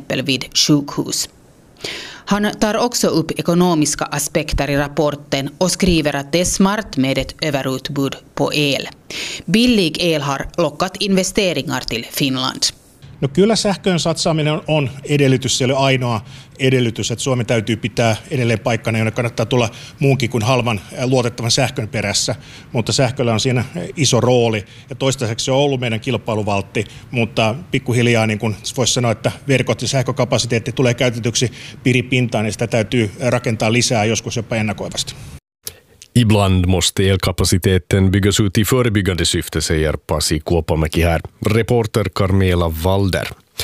exempel vid sjukhus. Han tar också upp ekonomiska aspekter i rapporten och skriver att det är smart med ett överutbud på el. Billig el har lockat investeringar till Finland. No kyllä sähköön satsaaminen on edellytys, se ei ole ainoa edellytys, että Suomi täytyy pitää edelleen paikkana, jonne kannattaa tulla muunkin kuin halvan luotettavan sähkön perässä, mutta sähköllä on siinä iso rooli ja toistaiseksi se on ollut meidän kilpailuvaltti, mutta pikkuhiljaa niin kuin voisi sanoa, että verkot ja sähkökapasiteetti tulee käytetyksi piripintaan, niin sitä täytyy rakentaa lisää, joskus jopa ennakoivasti. Ibland måste elkapaciteten byggas ut i förebyggande syfte, säger Pasi Kuopamäki här. Reporter Carmela Walder.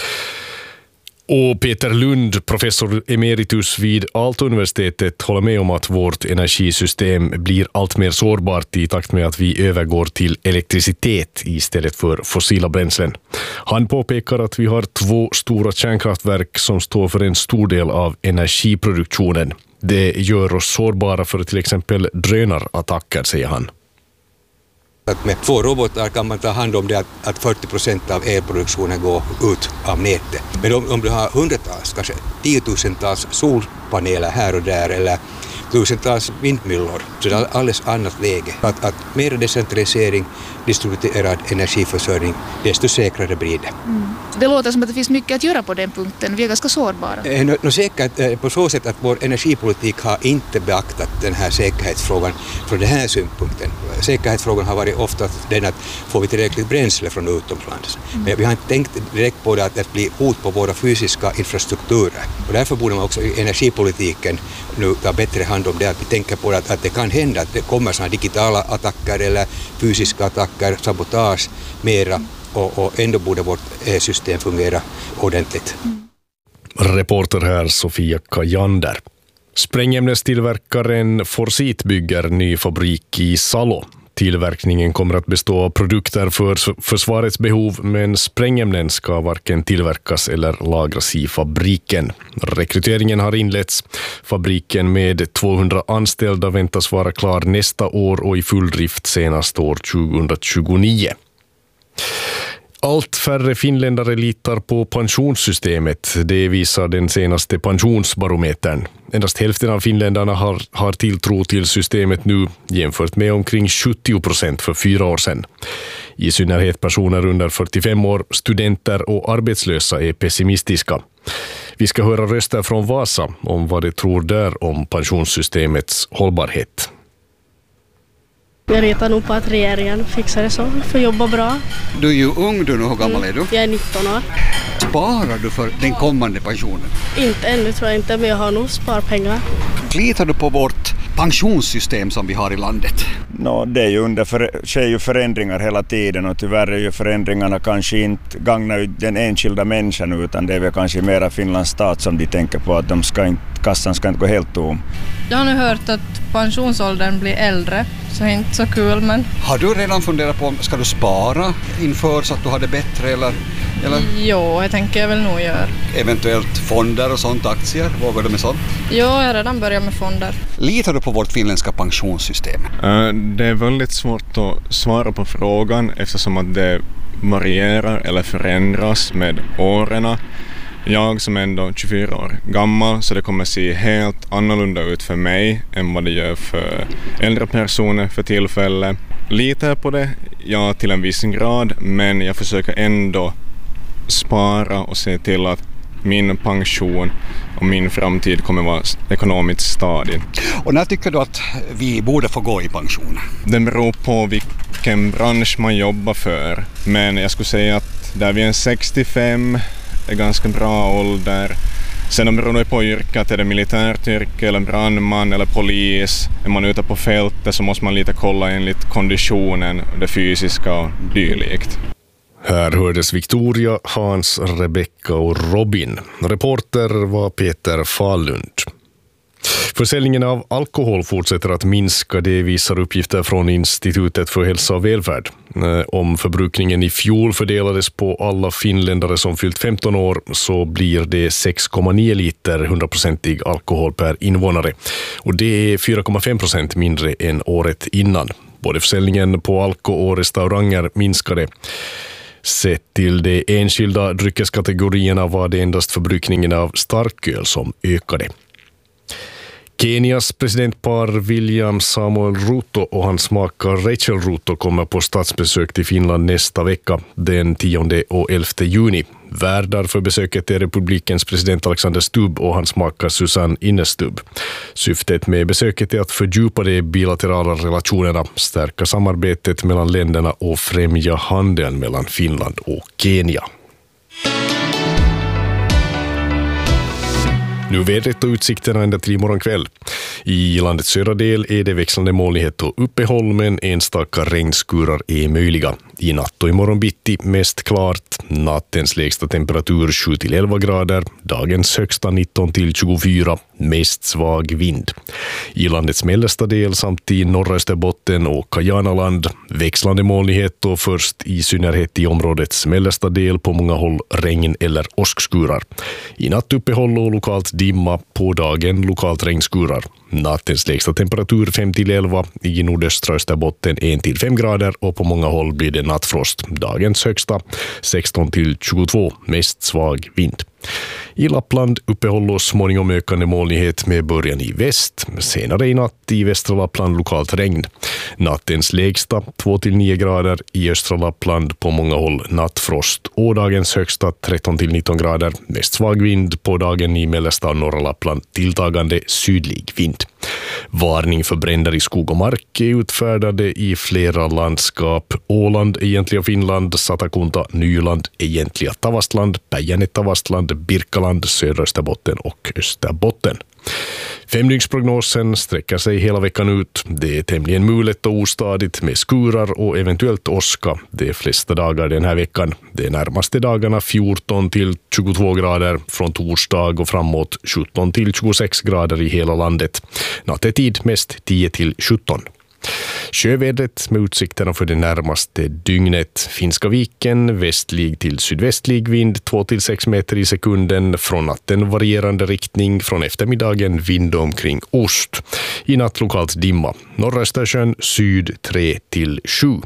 Och Peter Lund, professor emeritus vid Aalto-universitetet, håller med om att vårt energisystem blir allt mer sårbart i takt med att vi övergår till elektricitet istället för fossila bränslen. Han påpekar att vi har 2 stora kärnkraftverk som står för en stor del av energiproduktionen. Det gör oss sårbara för till exempel drönarattacker, säger han. Att med 2 robotar kan man ta hand om det att 40% av elproduktionen går ut av nätet. Men om du har hundratals, kanske 10 000-tals solpaneler här och där eller tusentals vindmyllor, så det är alldeles annat läge. Att mer decentralisering, distribuerad energiförsörjning, desto säkrare blir det. Det låter som att det finns mycket att göra på den punkten. Vi är ganska sårbara. Säkert på så sätt att vår energipolitik har inte beaktat den här säkerhetsfrågan från den här synpunkten. Säkerhetsfrågan har varit ofta den att får vi tillräckligt bränsle från utomlands. Men vi har inte tänkt direkt på det att bli hot på våra fysiska infrastrukturer. Och därför borde man också i energipolitiken nu ta bättre hand om det. Att vi tänker på att det kan hända att det kommer sådana digitala attacker eller fysiska attacker, sabotage mera. Och ändå borde vårt system fungera ordentligt. Reporter här Sofia Kajander. Sprängämnestillverkaren Forsit bygger ny fabrik i Salo. Tillverkningen kommer att bestå av produkter för försvarets behov, men sprängämnen ska varken tillverkas eller lagras i fabriken. Rekryteringen har inletts. Fabriken med 200 anställda väntas vara klar nästa år och i full drift senast år 2029. Allt färre finländare litar på pensionssystemet. Det visar den senaste pensionsbarometern. Endast hälften av finländarna har tilltro till systemet nu, jämfört med omkring 70% för 4 år sedan. I synnerhet personer under 45 år, studenter och arbetslösa är pessimistiska. Vi ska höra röster från Vasa om vad de tror där om pensionssystemets hållbarhet. Jag litar nog på att regeringen fixar det så, får jobba bra. Du är ju ung du nu, hur gammal är du? Jag är 19 år. Sparar du för den kommande pensionen? Inte ännu tror jag inte, men jag har nog sparpengar. Litar du på vårt pensionssystem som vi har i landet? Det är ju sker ju förändringar hela tiden och tyvärr är ju förändringarna kanske inte gagnar den enskilda människan utan det är väl kanske mera Finlands stat som de tänker på att kassan ska inte gå helt tom. Jag har nu hört att pensionsåldern blir äldre, så är inte så kul men... Har du redan funderat på om ska du spara inför så att du har det bättre eller? Jo, jag tänker jag väl nog göra. Eventuellt fonder och sånt, aktier, vågar du med sånt? Jo, jag har redan börjat med fonder. Litar du på vårt finländska pensionssystem? Det är väldigt svårt att svara på frågan eftersom att det varierar eller förändras med åren. Jag som är ändå 24 år gammal, så det kommer se helt annorlunda ut för mig än vad det gör för äldre personer för tillfället. Litar jag på det? Ja, till en viss grad, men jag försöker ändå spara och se till att min pension och min framtid kommer vara ekonomiskt stadig. Och när tycker du att vi borde få gå i pension? Det beror på vilken bransch man jobbar för, men jag skulle säga att där vi är 65 är ganska bra ålder. Sen beror det på yrket, är det militärt yrke eller brandman eller polis. Är man ute på fältet så måste man lite kolla enligt konditionen, det fysiska och dylikt. Här hördes Victoria, Hans, Rebecca och Robin. Reporter var Peter Fahlund. Försäljningen av alkohol fortsätter att minska, det visar uppgifter från Institutet för hälsa och välfärd. Om förbrukningen i fjol fördelades på alla finländare som fyllt 15 år så blir det 6,9 liter 100% alkohol per invånare. Och det är 4,5% mindre än året innan. Både försäljningen på alko och restauranger minskade. Sett till de enskilda dryckeskategorierna var det endast förbrukningen av starköl som ökade. Kenias presidentpar William Samuel Ruto och hans maka Rachel Ruto kommer på statsbesök till Finland nästa vecka, den 10 och 11 juni. Värdar för besöket är republikens president Alexander Stubb och hans maka Susanne Innestubb. Syftet med besöket är att fördjupa de bilaterala relationerna, stärka samarbetet mellan länderna och främja handeln mellan Finland och Kenya. Nu vädret och utsikterna ända till imorgon kväll. I landets södra del är det växlande molnighet och uppehåll, men enstaka regnskurar är möjliga. I natt och imorgon bitti mest klart. Nattens lägsta temperatur 7-11 grader, dagens högsta 19-24, mest svag vind. I landets mellersta del samt i norra Österbotten och Kajanaland växlande molnighet och först i synnerhet i områdets mellersta del på många håll regn eller åskskurar. I natt uppehåll och lokalt dimma, på dagen lokalt regnskurar. Nattens lägsta temperatur 5-11, i nordöstra Österbotten 1-5 grader och på många håll blir det nattfrost. Dagens högsta 16-22, mest svag vind. I Lappland uppehåll och småningom ökande molnighet med början i väst. Senare i natt i västra Lappland lokalt regn. Nattens lägsta 2-9 grader, i östra Lappland på många håll nattfrost. Och dagens högsta 13-19 grader, mest svag vind, på dagen i mellersta och norra Lappland tilltagande sydlig vind. Varning för bränder i skog och mark är utfärdade i flera landskap. Åland, egentliga Finland, Satakunta, Nyland, egentliga Tavastland, Päijänne-Tavastland, Birkaland, södra Österbotten och Österbotten. Femdygnsprognosen sträcker sig hela veckan ut. Det är tämligen mulet och ostadigt med skurar och eventuellt åska de flesta dagar den här veckan. De närmaste dagarna 14-22 grader, från torsdag och framåt 17-26 grader i hela landet. Nattetid mest 10-17. Sjövädret med utsikterna för det närmaste dygnet. Finska viken, västlig till sydvästlig vind 2-6 meter i sekunden. Från natten varierande riktning, från eftermiddagen vind omkring ost. I natt lokalt dimma. Norra Östersjön syd 3-7.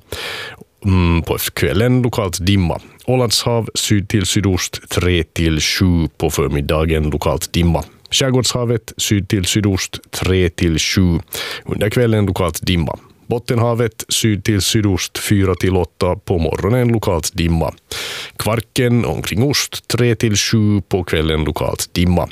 På kvällen lokalt dimma. Ålandshav syd till sydost 3-7, på förmiddagen lokalt dimma. Skärgårdshavet syd till sydost 3-7, under kvällen lokalt dimma. Bottenhavet syd till sydost 4-8, på morgonen lokalt dimma. Kvarken omkring ost 3-7, på kvällen lokalt dimma.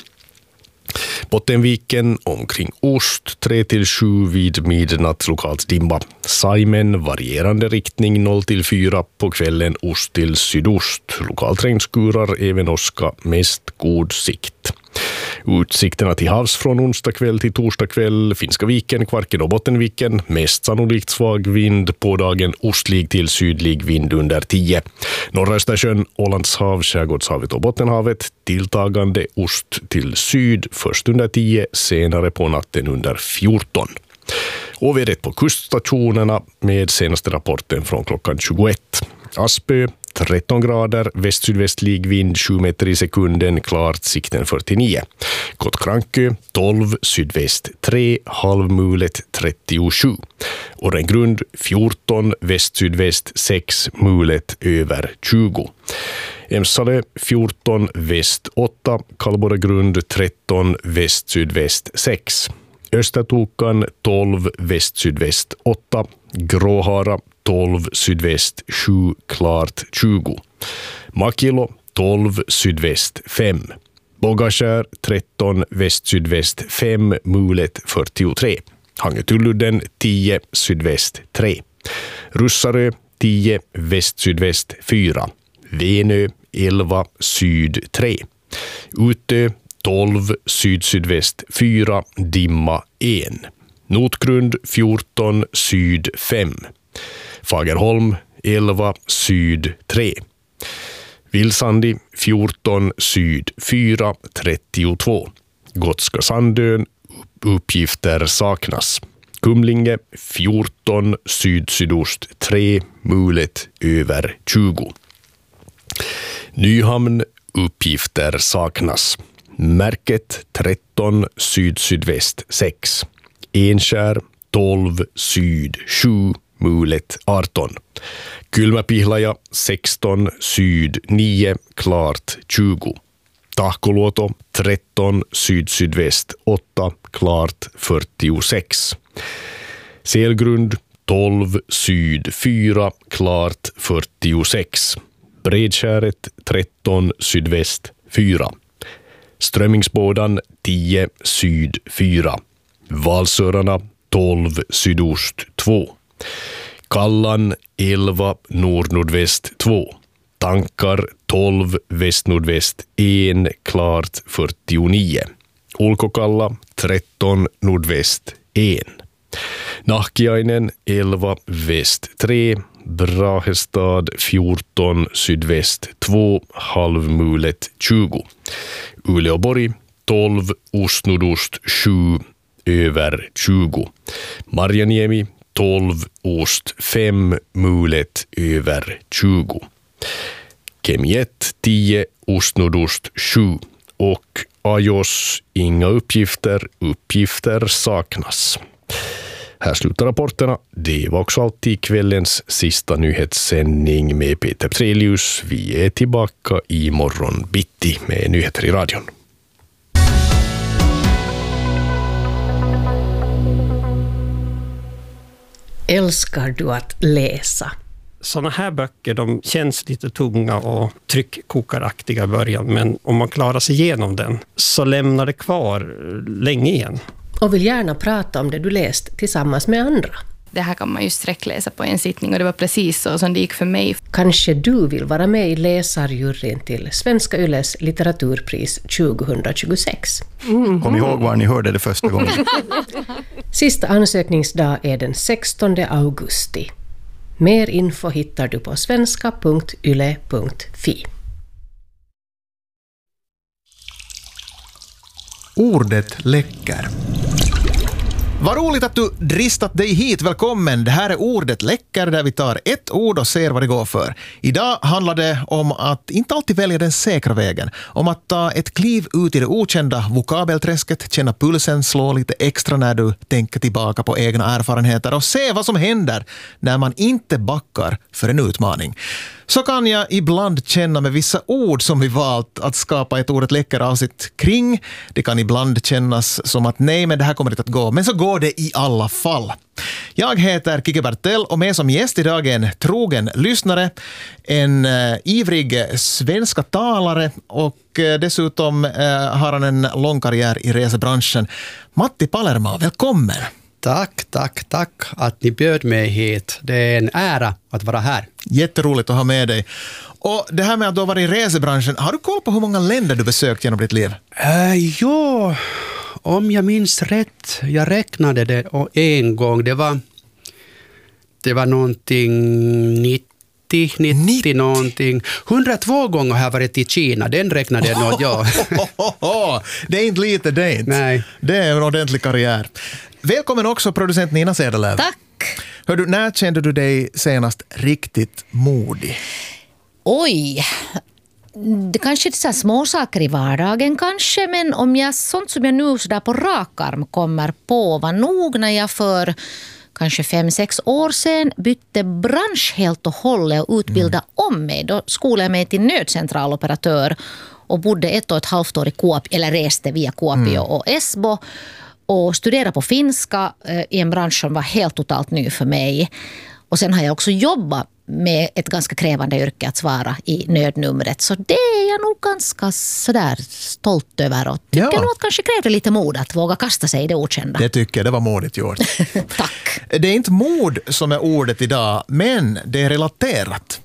Bottenviken omkring ost 3-7, vid midnatt lokalt dimma. Saimen varierande riktning 0-4, på kvällen ost till sydost. Lokalt regnskurar, även åska, mest god sikt. Utsikterna till havs från onsdag kväll till torsdag kväll. Finska viken, Kvarken och Bottenviken. Mest sannolikt svag vind, på dagen ostlig till sydlig vind under 10. Norra Östersjön, Ålandshav, Skärgårdshavet och Bottenhavet. Tilltagande ost till syd, först under 10, senare på natten under 14. Och vi är rätt på kuststationerna med senaste rapporten från klockan 21. Aspö 13 grader, väst-sydvästlig vind 7 meter i sekunden, klart sikten 49. Kottkrankö 12, sydväst 3, halvmulet 37. Årengrund 14, väst-sydväst 6, mulet över 20. Emsalö 14, väst 8, Kallborregrund 13, väst-sydväst 6. Östertokan 12, väst-sydväst 8, Gråhara 12, sydväst 7, klart 20. Makilo 12, sydväst 5. Bogaskär 13, väst-sydväst 5, mulet 43. Hangetulludden 10, sydväst 3. Russarö 10, väst-sydväst 4. Venö 11, syd 3. Utö 12, syd-sydväst 4, dimma 1. Notgrund 14, syd 5. Fagerholm 11, syd 3. Vilsandi 14, syd 4, 32. Gotska Sandön, uppgifter saknas. Kumlinge 14, syd-sydost 3, mulet över 20. Nyhamn, uppgifter saknas. Märket 13, syd-sydväst 6. Enskär 12, syd 7, mulet 18. Kylmäpihlaja 16, syd 9, klart 20. Tahkoluoto 13, syd-sydväst 8, klart 46. Selgrund 12, syd 4, klart 46. Bredskäret 13, sydväst 4. Strömmingsbådan 10, syd 4. Valsörarna 12, sydost 2. Kallan 11, nord-nordväst 2. Tankar 12, väst-nordväst 1, klart 49. Ulkokalla 13, nordväst 1. Nahkiainen 11, väst 3. Brahestad 14, sydväst 2, halvmulet 20. Uleåborg 12, ost-nordost 7, över 20. Marjaniemi 12, ost 5, mulet över 20. Kemiet 10, ost-nordost 7 och Ajos inga uppgifter saknas. Här slutar rapporterna. Det var också alltid kvällens sista nyhetssändning med Peter Petrelius. Vi är tillbaka i morgon bitti med nyheter i radion. Älskar du att läsa? Såna här böcker, de känns lite tunga och tryckkokaraktiga i början, men om man klarar sig igenom den så lämnar det kvar länge igen. Och vill gärna prata om det du läst tillsammans med andra. Det här kan man ju sträckläsa på en sittning och det var precis så som det gick för mig. Kanske du vill vara med i läsarjuryn till Svenska Yles litteraturpris 2026. Kom ihåg var ni hörde det första gången. Sista ansökningsdag är den 16 augusti. Mer info hittar du på svenska.yle.fi. Ordet läcker. Vad roligt att du dristat dig hit. Välkommen. Det här är Ordet läcker där vi tar ett ord och ser vad det går för. Idag handlar det om att inte alltid välja den säkra vägen. Om att ta ett kliv ut i det okända vokabelträsket, känna pulsen slå lite extra när du tänker tillbaka på egna erfarenheter och se vad som händer när man inte backar för en utmaning. Så kan jag ibland känna med vissa ord som vi valt att skapa ett Ordet läcker avsnitt kring. Det kan ibland kännas som att nej, men det här kommer inte att gå. Men så går det i alla fall. Jag heter Kike Bertell och med som gäst idag är en trogen lyssnare, en ivrig svenska talare och dessutom har han en lång karriär i resebranschen. Matti Palermo, välkommen! Tack att ni bjöd mig hit. Det är en ära att vara här. Jätteroligt att ha med dig. Och det här med att du har varit i resebranschen, har du koll på hur många länder du besökt genom ditt liv? Ja, om jag minns rätt, jag räknade det en gång. Det var någonting 90 någonting. 102 gånger har jag varit i Kina. Den räknade jag nog, ja. Det är inte lite, det är inte. Nej. Det är en ordentlig karriär. Välkommen också producent Nina Cederlöv. Tack. Hör du, när kände du dig senast riktigt modig? Oj, det kanske är så små saker i vardagen kanske, men om jag sånt som jag nu så där på rak arm kommer på var nog när jag för kanske 5-6 år sedan bytte bransch helt och hållet och utbildade om mig. Då skolade jag mig till nödcentraloperatör och bodde 1,5 år i Kuopio, eller reste via Kuopio och Esbo och studerade på finska i en bransch som var helt totalt ny för mig. Och sen har jag också jobbat med ett ganska krävande yrke att svara i nödnumret. Så det är jag nog ganska sådär stolt över och tycker nog att kanske krävde lite mod att våga kasta sig i det okända. Det tycker jag, det var modigt gjort. Tack. Det är inte mod som är ordet idag, men det är relaterat.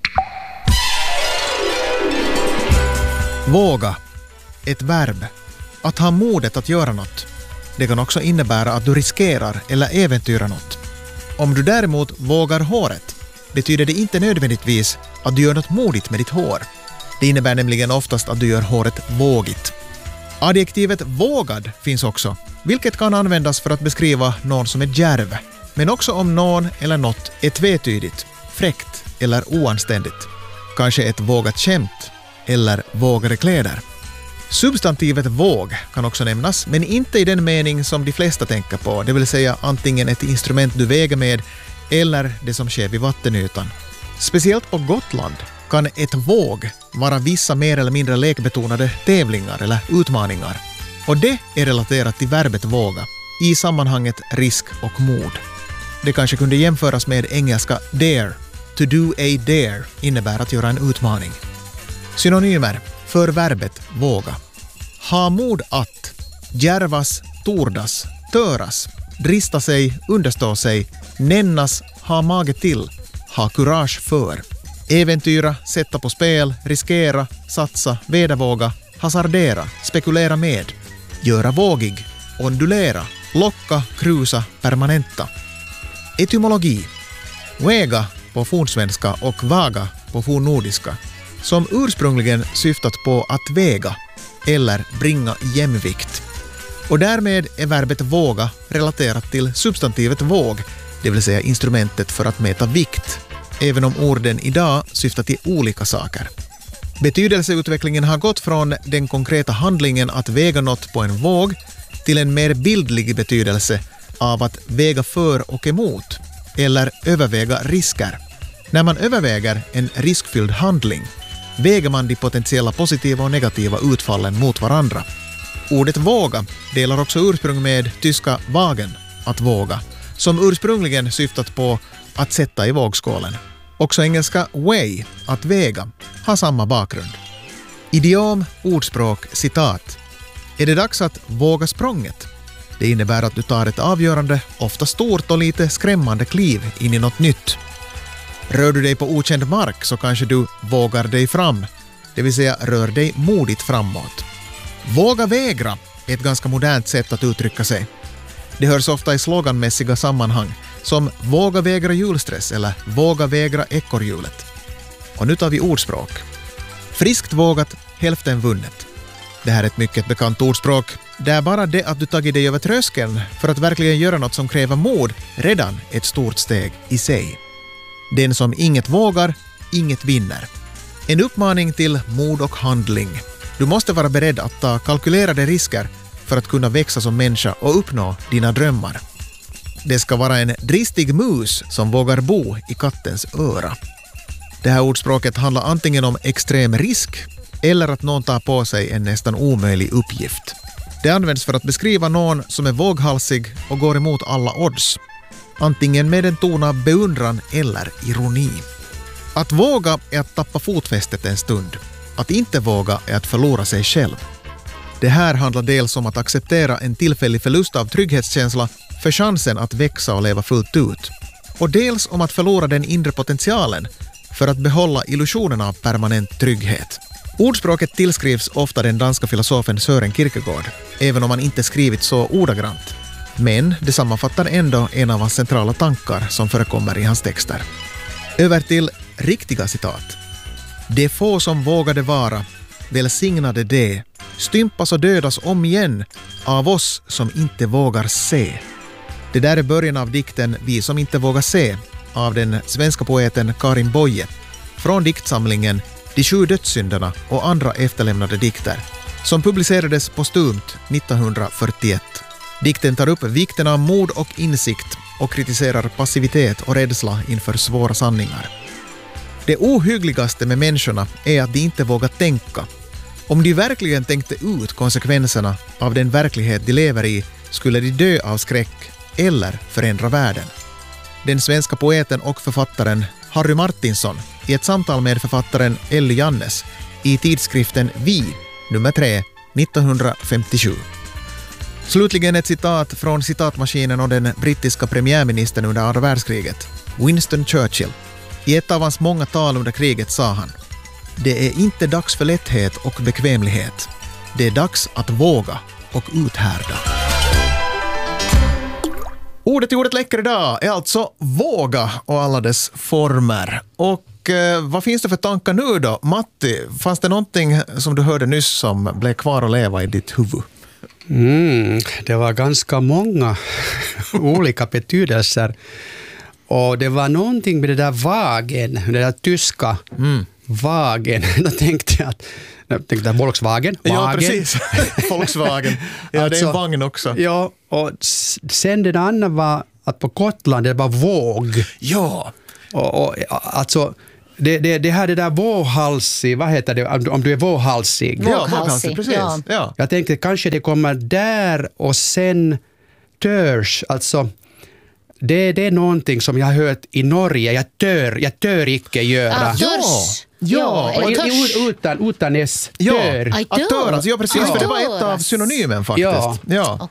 Våga. Ett verb. Att ha modet att göra något. Det kan också innebära att du riskerar eller äventyrar något. Om du däremot vågar håret betyder det inte nödvändigtvis att du gör något modigt med ditt hår. Det innebär nämligen oftast att du gör håret vågigt. Adjektivet vågad finns också, vilket kan användas för att beskriva någon som är djärv. Men också om någon eller något är tvetydigt, fräckt eller oanständigt. Kanske ett vågat skämt eller vågade kläder. Substantivet våg kan också nämnas, men inte i den mening som de flesta tänker på, det vill säga antingen ett instrument du väger med eller det som sker vid vattenytan. Speciellt på Gotland kan ett våg vara vissa mer eller mindre lekbetonade tävlingar eller utmaningar. Och det är relaterat till verbet våga i sammanhanget risk och mod. Det kanske kunde jämföras med engelska dare. To do a dare innebär att göra en utmaning. Synonymer för verbet våga. Ha mod att, djärvas, tordas, töras, drista sig, understå sig, nämnas, ha mage till, ha kurage för, äventyra, sätta på spel, riskera, satsa, vedervåga, hasardera, spekulera med, göra vågig, ondulera, locka, krusa, permanenta. Etymologi. Väga på fornsvenska och vaga på fornnordiska, som ursprungligen syftat på att väga eller bringa jämvikt. Och därmed är verbet våga relaterat till substantivet våg, det vill säga instrumentet för att mäta vikt, även om orden idag syftar till olika saker. Betydelseutvecklingen har gått från den konkreta handlingen att väga något på en våg till en mer bildlig betydelse av att väga för och emot eller överväga risker. När man överväger en riskfylld handling väger man de potentiella positiva och negativa utfallen mot varandra. Ordet våga delar också ursprung med tyska wagen, att våga, som ursprungligen syftat på att sätta i vågskålen. Också engelska weigh, att väga, har samma bakgrund. Idiom, ordspråk, citat. Är det dags att våga språnget? Det innebär att du tar ett avgörande, ofta stort och lite skrämmande kliv in i något nytt. Rör du dig på okänd mark så kanske du vågar dig fram, det vill säga rör dig modigt framåt. Våga vägra är ett ganska modernt sätt att uttrycka sig. Det hörs ofta i sloganmässiga sammanhang, som våga vägra julstress eller våga vägra ekorrhjulet. Och nu tar vi ordspråk. Friskt vågat, hälften vunnet. Det här är ett mycket bekant ordspråk. Det är bara det att du tagit dig över tröskeln för att verkligen göra något som kräver mod redan ett stort steg i sig. Den som inget vågar, inget vinner. En uppmaning till mod och handling. Du måste vara beredd att ta kalkylerade risker för att kunna växa som människa och uppnå dina drömmar. Det ska vara en dristig mus som vågar bo i kattens öra. Det här ordspråket handlar antingen om extrem risk eller att någon tar på sig en nästan omöjlig uppgift. Det används för att beskriva någon som är våghalsig och går emot alla odds. Antingen med en ton av beundran eller ironi. Att våga är att tappa fotfästet en stund. Att inte våga är att förlora sig själv. Det här handlar dels om att acceptera en tillfällig förlust av trygghetskänsla för chansen att växa och leva fullt ut. Och dels om att förlora den inre potentialen för att behålla illusionen av permanent trygghet. Ordspråket tillskrivs ofta den danska filosofen Søren Kierkegaard, även om han inte skrivit så ordagrant. Men det sammanfattar ändå en av hans centrala tankar som förekommer i hans texter. Över till riktiga citat. Det få som vågade vara, välsignade det, stympas och dödas om igen av oss som inte vågar se. Det där är början av dikten Vi som inte vågar se av den svenska poeten Karin Boye från diktsamlingen De 7 dödssynderna och andra efterlämnade dikter som publicerades postumt 1941. Dikten tar upp vikten av mod och insikt och kritiserar passivitet och rädsla inför svåra sanningar. Det ohyggligaste med människorna är att de inte vågar tänka. Om de verkligen tänkte ut konsekvenserna av den verklighet de lever i skulle de dö av skräck eller förändra världen. Den svenska poeten och författaren Harry Martinson i ett samtal med författaren Elly Jannes i tidskriften Vi, nummer 3, 1957. Slutligen ett citat från citatmaskinen och den brittiska premiärministern under andra världskriget, Winston Churchill. I ett av hans många tal under kriget sa han: Det är inte dags för lätthet och bekvämlighet. Det är dags att våga och uthärda. Ordet i ordet läcker idag är alltså våga och alla dess former. Och vad finns det för tankar nu då? Matti, fanns det någonting som du hörde nyss som blev kvar att leva i ditt huvud? Det var ganska många olika betydelser. Och det var någonting med det där vagen, det där tyska vagen. Då tänkte jag Volkswagen. Ja, precis. Volkswagen. Ja, alltså, det är en vagn också. Ja, och sen den andra var att på Gotland det var våg. Ja. Och alltså det här det där våghalsig, vad heter det om du är våghalsig? Ja, våghalsig, precis. Ja. Jag tänkte kanske det kommer där och sen törs, alltså det är någonting som jag har hört i Norge. Jag tör icke göra. Utan S. Tör. Att tör, alltså, ja precis, för det var ett av synonymen faktiskt. Ja.